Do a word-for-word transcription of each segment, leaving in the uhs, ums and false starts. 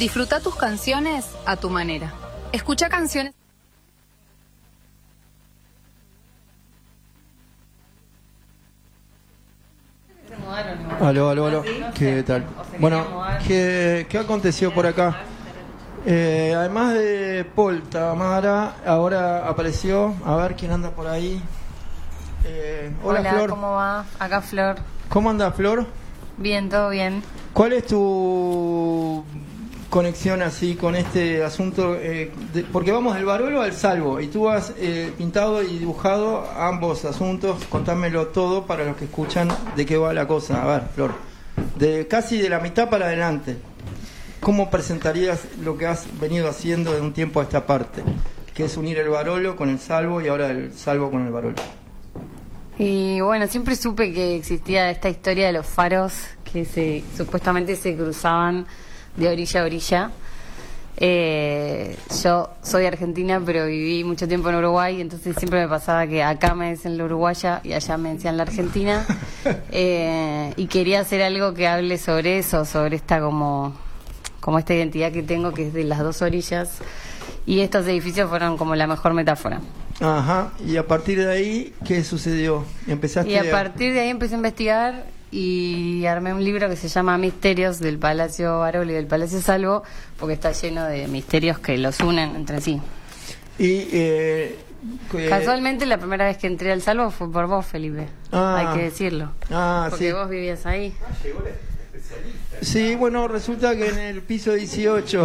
Disfruta tus canciones a tu manera. Escucha canciones. Aló, aló, aló. ¿Qué tal? Bueno, ¿qué, qué aconteció por acá? Eh, además de Paul Tamara, ahora apareció, a ver quién anda por ahí. Eh, hola, hola, Flor. ¿Cómo va? Acá Flor. ¿Cómo anda, Flor? Bien, todo bien. ¿Cuál es tu conexión así con este asunto? Eh, de, porque vamos del Barolo al Salvo y tú has eh, pintado y dibujado ambos asuntos. Contámelo todo para los que escuchan de qué va la cosa. A ver, Flor, de casi de la mitad para adelante, ¿cómo presentarías lo que has venido haciendo de un tiempo a esta parte? Que es unir el Barolo con el Salvo y ahora el Salvo con el Barolo. Y bueno, siempre supe que existía esta historia de los faros que se supuestamente se cruzaban de orilla a orilla. Eh, yo soy argentina, pero viví mucho tiempo en Uruguay, entonces siempre me pasaba que acá me decían la uruguaya y allá me decían la argentina. Eh, y quería hacer algo que hable sobre eso, sobre esta como, como esta identidad que tengo, que es de las dos orillas. Y estos edificios fueron como la mejor metáfora. Ajá, y a partir de ahí, ¿qué sucedió? Empezaste Y a partir de ahí empecé a investigar y armé un libro que se llama Misterios del Palacio Barolo y del Palacio Salvo, porque está lleno de misterios que los unen entre sí. Y eh, que... casualmente la primera vez que entré al Salvo fue por vos, Felipe. Ah, hay que decirlo. Ah, porque sí. vos vivías ahí. Ah, llegó la especialista. Sí, bueno, resulta que en el piso dieciocho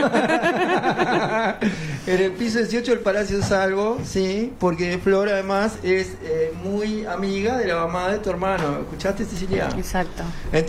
en el piso dieciocho del Palacio Salvo, sí, porque Flor además es eh, muy amiga de la mamá de tu hermano. ¿Escuchaste, Cecilia? Exacto. Entonces,